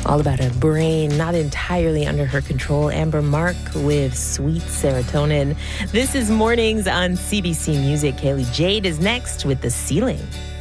All about a brain not entirely under her control. Amber Mark with Sweet Serotonin. This is Mornings on CBC Music. Kaylee Jade is next with The Ceiling.